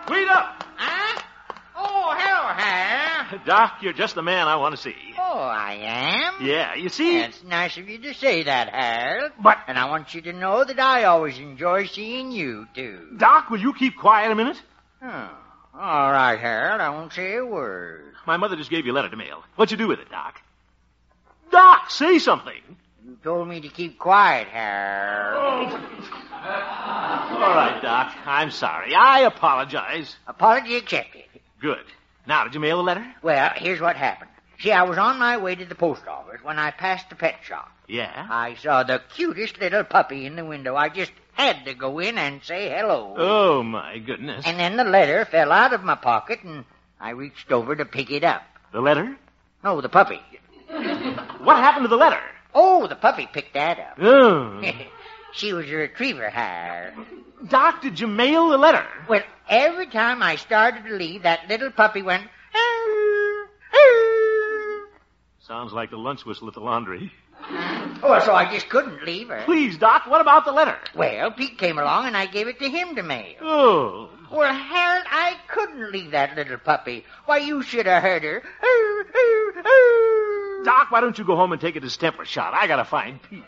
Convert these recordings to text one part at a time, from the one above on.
Wait up! Huh? Oh, hello, Hal. Doc, you're just the man I want to see. Oh, I am? Yeah, you see? It's nice of you to say that, Hal. But- And I want you to know that I always enjoy seeing you, too. Doc, will you keep quiet a minute? Oh, all right, Harold. I won't say a word. My mother just gave you a letter to mail. What'd you do with it, Doc? Doc, say something. You told me to keep quiet, Harold. All right, Doc. I'm sorry. I apologize. Apology accepted. Good. Now, did you mail the letter? Well, here's what happened. See, I was on my way to the post office when I passed the pet shop. Yeah? I saw the cutest little puppy in the window. I just had to go in and say hello. Oh, my goodness. And then the letter fell out of my pocket, and I reached over to pick it up. The letter? No, the puppy. What happened to the letter? Oh, the puppy picked that up. Oh. She was a retriever, Har. Doc, did you mail the letter? Well, every time I started to leave, that little puppy went... Sounds like the lunch whistle at the laundry. Oh, so I just couldn't leave her. Please, Doc, what about the letter? Well, Pete came along and I gave it to him to mail. Oh. Well, Harold, I couldn't leave that little puppy. Why, you should have heard her. Doc, why don't you go home and take a distemper shot? I gotta find Pete.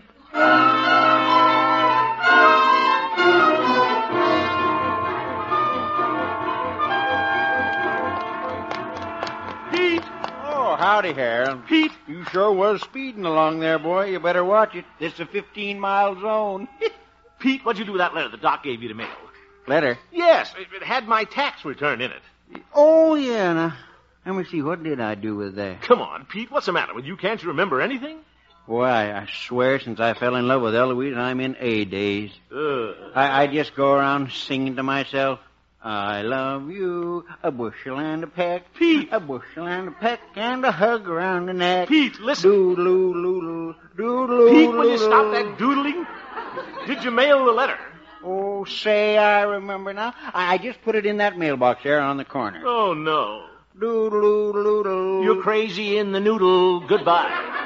Pete! Oh, howdy, Harold. Pete! You sure was speeding along there, boy. You better watch it. It's a 15-mile zone. Pete, what'd you do with that letter the doc gave you to mail? Letter? Yes, it had my tax return in it. Oh, yeah. Now, let me see. What did I do with that? Come on, Pete, what's the matter with you? Can't you remember anything? Why, I swear since I fell in love with Eloise, I'm in A days. I just go around singing to myself, I love you, a bushel and a peck. Pete! A bushel and a peck and a hug around the neck. Pete, listen. Doodle-oo, doodle-oo, Pete, will you stop that doodling? Did you mail the letter? Oh, say, I remember now. I just put it in that mailbox there on the corner. Oh, no. Doodle-oo, doodle. You're crazy in the noodle. Goodbye.